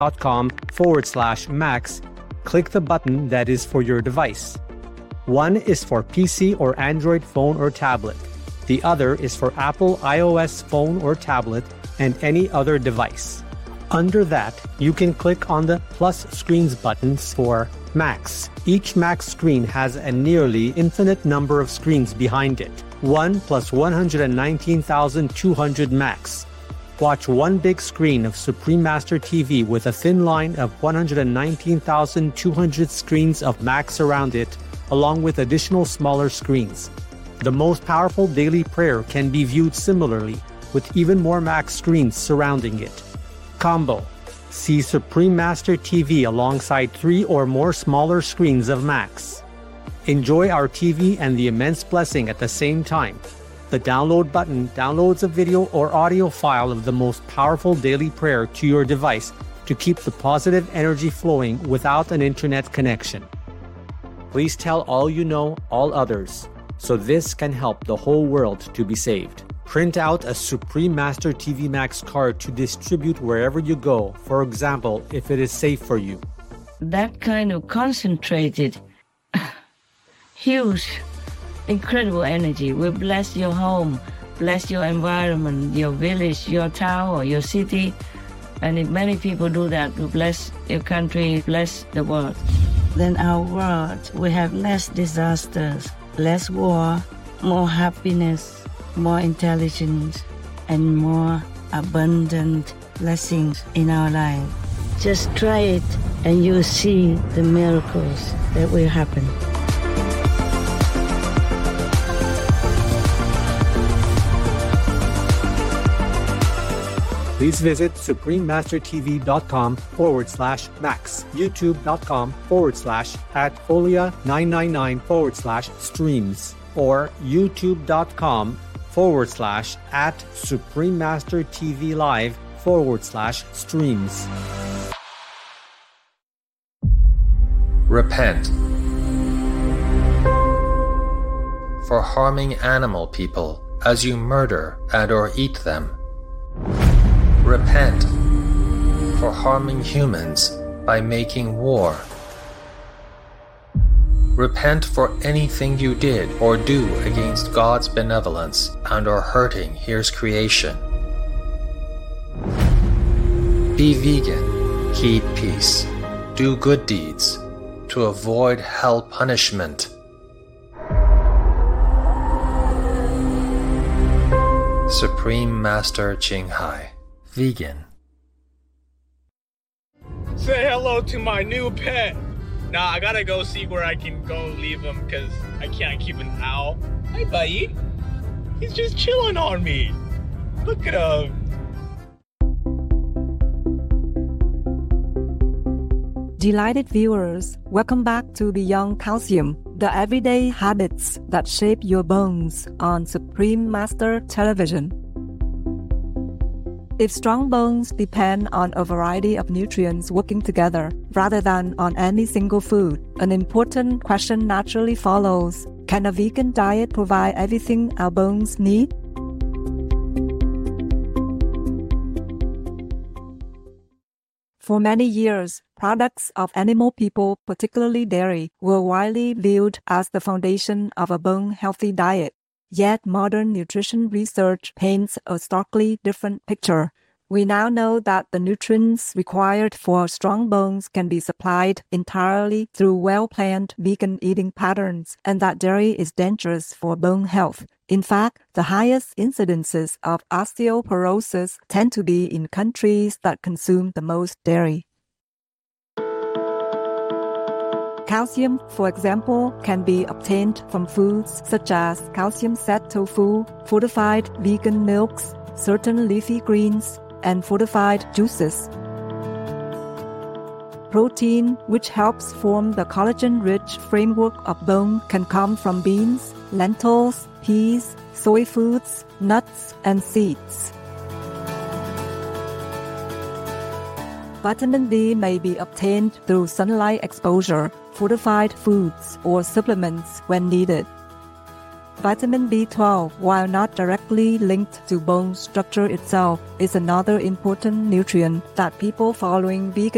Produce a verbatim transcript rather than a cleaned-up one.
dot com forward slash max, click the button that is for your device. One is for P C or Android phone or tablet. The other is for Apple iOS phone or tablet and any other device. Under that, you can click on the plus screens buttons for Macs. Each Mac screen has a nearly infinite number of screens behind it. one plus one hundred nineteen thousand two hundred Macs. Watch one big screen of Supreme Master T V with a thin line of one hundred nineteen thousand two hundred screens of Macs around it, along with additional smaller screens. The most powerful daily prayer can be viewed similarly, with even more Mac screens surrounding it. Combo. See Supreme Master T V alongside three or more smaller screens of Macs. Enjoy our T V and the immense blessing at the same time. The download button downloads a video or audio file of the most powerful daily prayer to your device to keep the positive energy flowing without an internet connection. Please tell all you know, all others, so this can help the whole world to be saved. Print out a Supreme Master T V Max card to distribute wherever you go, for example, if it is safe for you. That kind of concentrated, huge, incredible energy will bless your home, bless your environment, your village, your town, or your city. And if many people do that, will bless your country, bless the world. Then our world will have less disasters, less war, more happiness, more intelligence, and more abundant blessings in our life. Just try it and you'll see the miracles that will happen. Please visit suprememastertv.com forward slash max, youtube.com forward slash at folia 999 forward slash streams, or youtube.com forward slash at Supreme Master T V Live forward slash streams. Repent for harming animal people as you murder and or eat them. Repent for harming humans by making war. Repent for anything you did or do against God's benevolence and or hurting His creation. Be vegan, keep peace, do good deeds to avoid hell punishment. Supreme Master Ching Hai, vegan. Say hello to my new pet. Nah, I gotta go see where I can go leave him because I can't keep an owl. Hi, buddy. He's just chilling on me. Look at him. Delighted viewers, welcome back to Beyond Calcium, the everyday habits that shape your bones on Supreme Master Television. If strong bones depend on a variety of nutrients working together rather than on any single food, an important question naturally follows: can a vegan diet provide everything our bones need? For many years, products of animal people, particularly dairy, were widely viewed as the foundation of a bone-healthy diet. Yet modern nutrition research paints a starkly different picture. We now know that the nutrients required for strong bones can be supplied entirely through well-planned vegan eating patterns, and that dairy is dangerous for bone health. In fact, the highest incidences of osteoporosis tend to be in countries that consume the most dairy. Calcium, for example, can be obtained from foods such as calcium-set tofu, fortified vegan milks, certain leafy greens, and fortified juices. Protein, which helps form the collagen-rich framework of bone, can come from beans, lentils, peas, soy foods, nuts, and seeds. Vitamin D may be obtained through sunlight exposure, fortified foods, or supplements when needed. Vitamin B twelve, while not directly linked to bone structure itself, is another important nutrient that people following vegan